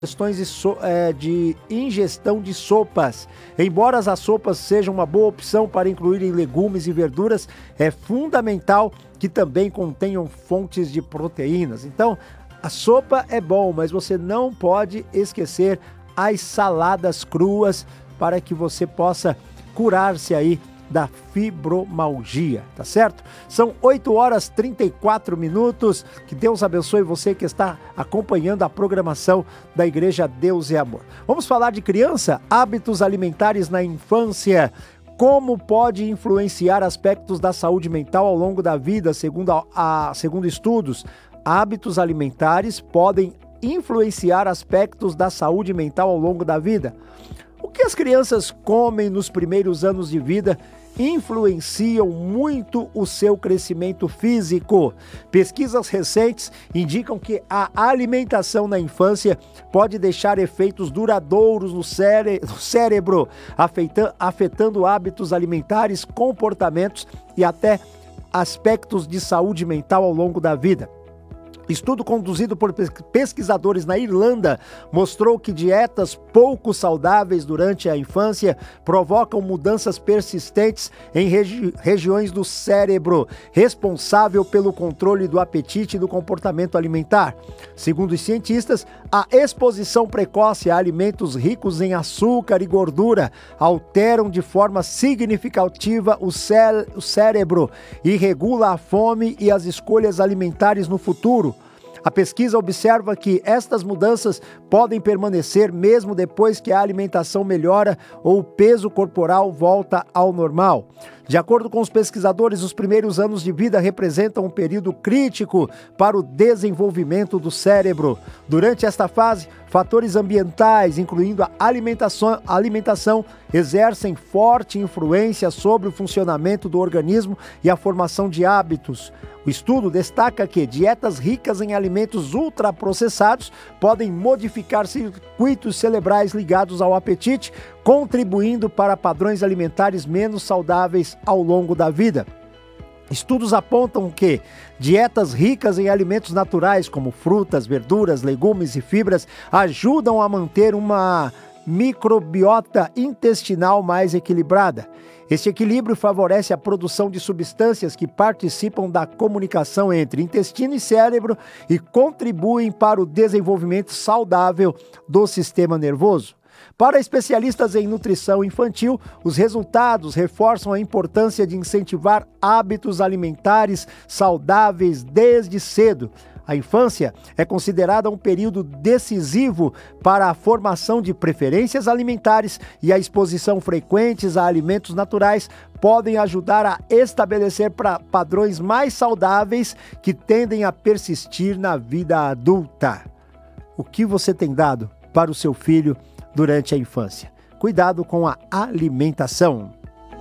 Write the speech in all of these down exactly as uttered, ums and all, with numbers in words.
questões de, so, é, de ingestão de sopas. Embora as sopas sejam uma boa opção para incluir em legumes e verduras, é fundamental que também contenham fontes de proteínas. Então, a sopa é bom, mas você não pode esquecer as saladas cruas para que você possa curar-se aí da fibromialgia, tá certo? São oito horas e trinta e quatro minutos. Que Deus abençoe você que está acompanhando a programação da Igreja Deus é Amor. Vamos falar de criança, hábitos alimentares na infância. Como pode influenciar aspectos da saúde mental ao longo da vida, segundo, a, a, segundo estudos. Hábitos alimentares podem influenciar aspectos da saúde mental ao longo da vida. O que as crianças comem nos primeiros anos de vida influenciam muito o seu crescimento físico. Pesquisas recentes indicam que a alimentação na infância pode deixar efeitos duradouros no, cére- no cérebro, afetando, afetando hábitos alimentares, comportamentos e até aspectos de saúde mental ao longo da vida. Estudo conduzido por pesquisadores na Irlanda mostrou que dietas pouco saudáveis durante a infância provocam mudanças persistentes em regi- regiões do cérebro, responsável pelo controle do apetite e do comportamento alimentar. Segundo os cientistas, a exposição precoce a alimentos ricos em açúcar e gordura alteram de forma significativa o, cé- o cérebro e regula a fome e as escolhas alimentares no futuro. A pesquisa observa que estas mudanças podem permanecer mesmo depois que a alimentação melhora ou o peso corporal volta ao normal. De acordo com os pesquisadores, os primeiros anos de vida representam um período crítico para o desenvolvimento do cérebro. Durante esta fase, fatores ambientais, incluindo a alimentação, a alimentação, exercem forte influência sobre o funcionamento do organismo e a formação de hábitos. O estudo destaca que dietas ricas em alimentos ultraprocessados podem modificar circuitos cerebrais ligados ao apetite, contribuindo para padrões alimentares menos saudáveis ao longo da vida. Estudos apontam que dietas ricas em alimentos naturais, como frutas, verduras, legumes e fibras, ajudam a manter uma microbiota intestinal mais equilibrada. Este equilíbrio favorece a produção de substâncias que participam da comunicação entre intestino e cérebro e contribuem para o desenvolvimento saudável do sistema nervoso. Para especialistas em nutrição infantil, os resultados reforçam a importância de incentivar hábitos alimentares saudáveis desde cedo. A infância é considerada um período decisivo para a formação de preferências alimentares e a exposição frequentes a alimentos naturais podem ajudar a estabelecer pra padrões mais saudáveis que tendem a persistir na vida adulta. O que você tem dado para o seu filho durante a infância? Cuidado com a alimentação.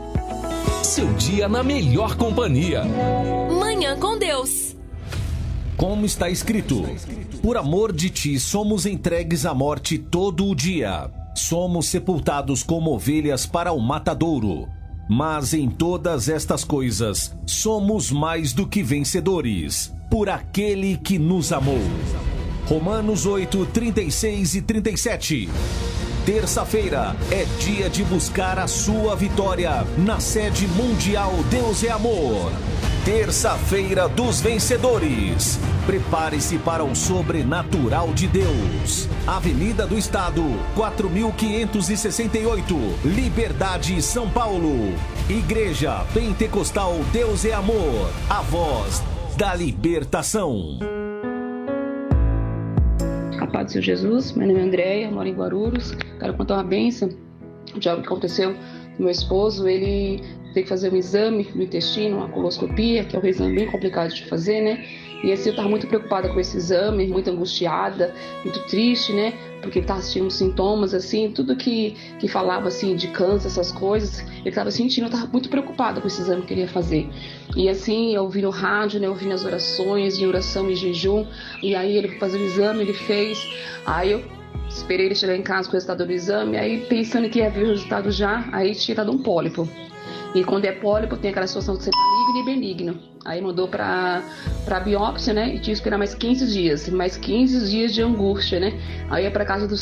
Seu dia na melhor companhia. Manhã com Deus. Como está escrito: por amor de ti somos entregues à morte todo o dia. Somos sepultados como ovelhas para o matadouro. Mas em todas estas coisas somos mais do que vencedores, por aquele que nos amou. Romanos oito, trinta e seis e trinta e sete. Terça-feira é dia de buscar a sua vitória na sede mundial Deus é Amor. Terça-feira dos Vencedores. Prepare-se para o sobrenatural de Deus. Avenida do Estado, quatro mil quinhentos e sessenta e oito, Liberdade, São Paulo. Igreja Pentecostal Deus é Amor, a voz da libertação. A paz do Senhor Jesus, meu nome é Andréia, moro em Guarulhos. Quero contar uma bênção de algo que aconteceu com meu esposo. Ele teve que fazer um exame no intestino, uma coloscopia, que é um exame bem complicado de fazer, né? E assim, eu estava muito preocupada com esse exame, muito angustiada, muito triste, né? Porque ele estava sentindo sintomas, assim, tudo que, que falava, assim, de câncer, essas coisas, ele estava sentindo, eu estava muito preocupada com esse exame que ele ia fazer. E assim, eu ouvi no rádio, né? Eu ouvi nas orações, de oração e jejum, e aí ele foi fazer o exame, ele fez, aí eu esperei ele chegar em casa com o resultado do exame, aí pensando que ia vir o resultado já, aí tinha dado um pólipo. E quando é pólipo, tem aquela situação de ser maligno e benigno. Aí mandou pra, pra biópsia, né? E tinha que esperar mais quinze dias. Mais quinze dias de angústia, né? Aí ia pra casa do